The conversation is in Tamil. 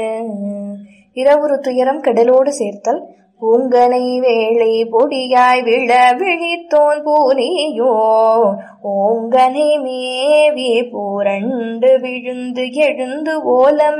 இரவுறு துயரம் கடலோடு சேர்த்தல். பூங்கனை வேளை பொடியாய் விழ விழித்தோன் பூனியோ ஓங்கனை மேவி பூரண்டு விழுந்து எழுந்து ஓலம்